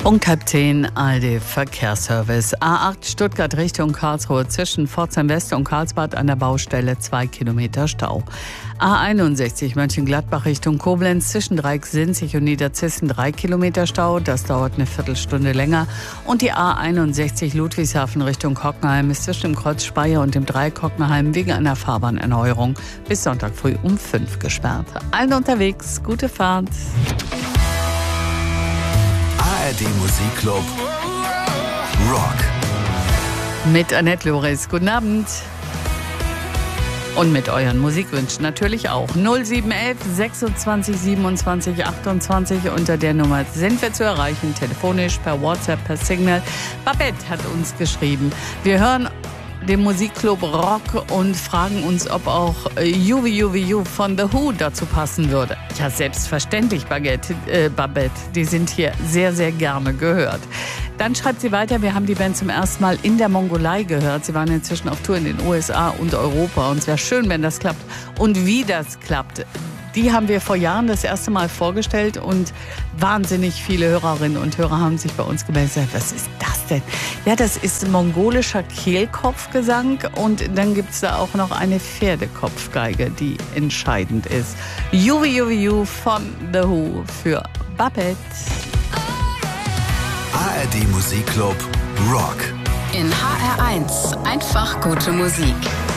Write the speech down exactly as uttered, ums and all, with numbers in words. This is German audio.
Punkt halb zehn, A R D-Verkehrsservice. A acht Stuttgart Richtung Karlsruhe zwischen Pforzheim West und Karlsbad an der Baustelle zwei Kilometer Stau. A einundsechzig Mönchengladbach Richtung Koblenz zwischen Dreieck-Sinzig und Niederzissen drei Kilometer Stau. Das dauert eine Viertelstunde länger. Und die A einundsechzig Ludwigshafen Richtung Hockenheim ist zwischen dem Kreuz Speyer und dem Dreieck Hockenheim wegen einer Fahrbahnerneuerung bis Sonntag früh um fünf gesperrt. Allen unterwegs, gute Fahrt. A R D Musikclub Rock. Mit Annette Loris. Guten Abend. Und mit euren Musikwünschen natürlich auch. null sieben elf sechsundzwanzig siebenundzwanzig achtundzwanzig. Unter der Nummer sind wir zu erreichen. Telefonisch, per WhatsApp, per Signal. Babette hat uns geschrieben. Wir hören den Musikclub Rock und fragen uns, ob auch You Wie You Wie You von The Who dazu passen würde. Ja, selbstverständlich, Baguette, äh, Babette. Die sind hier sehr, sehr gerne gehört. Dann schreibt sie weiter, wir haben die Band zum ersten Mal in der Mongolei gehört. Sie waren inzwischen auf Tour in den U S A und Europa. Und es wäre schön, wenn das klappt. Und wie das klappt, die haben wir vor Jahren das erste Mal vorgestellt. Und wahnsinnig viele Hörerinnen und Hörer haben sich bei uns gemeldet. Was ist das denn? Ja, das ist mongolischer Kehlkopfgesang. Und dann gibt es da auch noch eine Pferdekopfgeige, die entscheidend ist. You Wie You Wie You von The Who für Babette. A R D Musikclub Rock. In H R eins einfach gute Musik.